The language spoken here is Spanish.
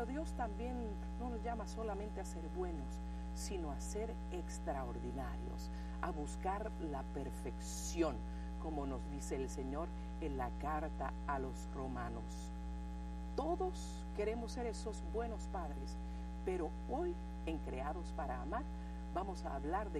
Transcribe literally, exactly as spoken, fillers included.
Pero Dios también no nos llama solamente a ser buenos, sino a ser extraordinarios, a buscar la perfección, como nos dice el Señor en la carta a los romanos. Todos queremos ser esos buenos padres, pero hoy en Creados para Amar vamos a hablar de